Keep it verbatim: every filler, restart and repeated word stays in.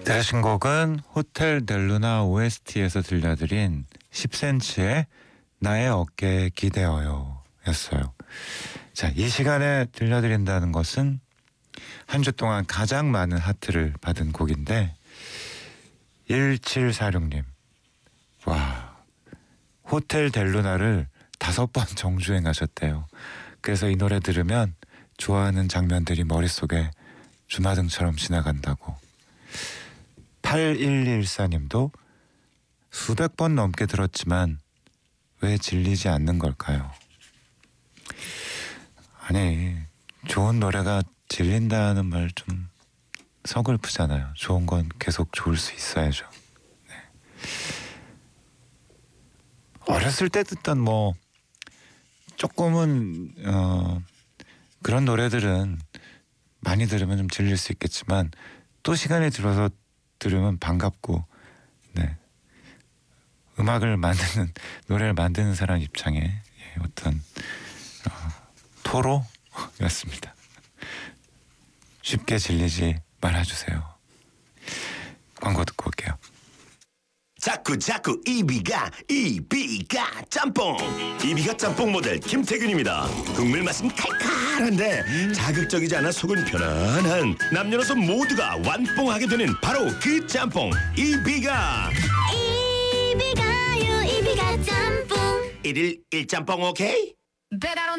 들으신 곡은 호텔 델루나 오에스티에서 들려드린 십 센티미터의 나의 어깨에 기대어요 였어요. 자, 이 시간에 들려드린다는 것은 한 주 동안 가장 많은 하트를 받은 곡인데 일칠사육 님, 와, 호텔 델루나를 다섯 번 정주행하셨대요. 그래서 이 노래 들으면 좋아하는 장면들이 머릿속에 주마등처럼 지나간다고. 팔일일사 님도 수백 번 넘게 들었지만 왜 질리지 않는 걸까요? 아니, 좋은 노래가 질린다는 말 좀 서글프잖아요. 좋은 건 계속 좋을 수 있어야죠. 네. 어렸을 때 듣던 뭐 조금은 어, 그런 노래들은 많이 들으면 좀 질릴 수 있겠지만 또 시간이 들어서 들으면 반갑고, 네, 음악을 만드는, 노래를 만드는 사람 입장에 예, 어떤 어, 토로였습니다. 쉽게 질리지 말아주세요. 광고 듣고 올게요. 자꾸 자꾸 이비가 이비가 짬뽕. 이비가 짬뽕 모델 김태균입니다. 국물 맛은 칼칼한데 자극적이지 않아 속은 편안한 남녀노소 모두가 완뽕하게 되는 바로 그 짬뽕 이비가. 이비가요 이비가 짬뽕. 일일 일 짬뽕 오케이? Bet I don't